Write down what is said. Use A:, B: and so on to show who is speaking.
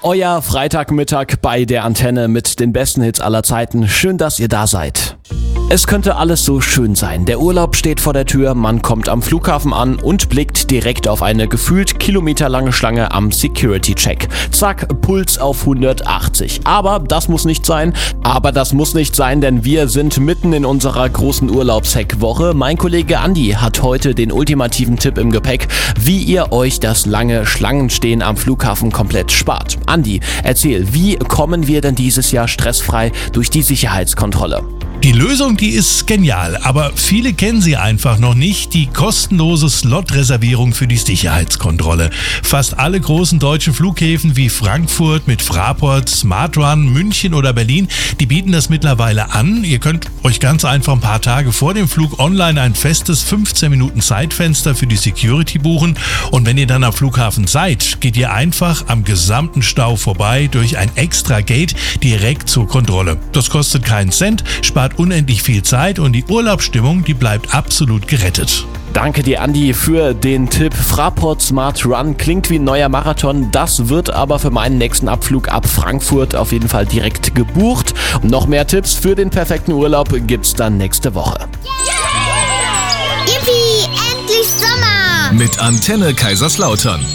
A: Euer Freitagmittag bei der Antenne mit den besten Hits aller Zeiten. Schön, dass ihr da seid. Es könnte alles so schön sein. Der Urlaub steht vor der Tür, man kommt am Flughafen an und blickt direkt auf eine gefühlt kilometerlange Schlange am Security-Check. Zack, Puls auf 180. Aber das muss nicht sein, denn wir sind mitten in unserer großen Urlaubshack-Woche. Mein Kollege Andi hat heute den ultimativen Tipp im Gepäck, wie ihr euch das lange Schlangenstehen am Flughafen komplett spart. Andi, erzähl, wie kommen wir denn dieses Jahr stressfrei durch die Sicherheitskontrolle?
B: Die Lösung, die ist genial, aber viele kennen sie einfach noch nicht, die kostenlose Slot-Reservierung für die Sicherheitskontrolle. Fast alle großen deutschen Flughäfen wie Frankfurt mit Fraport, SmartRun, München oder Berlin, die bieten das mittlerweile an. Ihr könnt euch ganz einfach ein paar Tage vor dem Flug online ein festes 15 Minuten Zeitfenster für die Security buchen und wenn ihr dann am Flughafen seid, geht ihr einfach am gesamten Stau vorbei durch ein extra Gate direkt zur Kontrolle. Das kostet keinen Cent, spart unendlich viel Zeit und die Urlaubsstimmung, die bleibt absolut gerettet.
A: Danke dir, Andi, für den Tipp. Fraport Smart Run klingt wie ein neuer Marathon. Das wird aber für meinen nächsten Abflug ab Frankfurt auf jeden Fall direkt gebucht. Und noch mehr Tipps für den perfekten Urlaub gibt's dann nächste Woche.
C: Yippie, endlich Sommer!
D: Mit Antenne Kaiserslautern.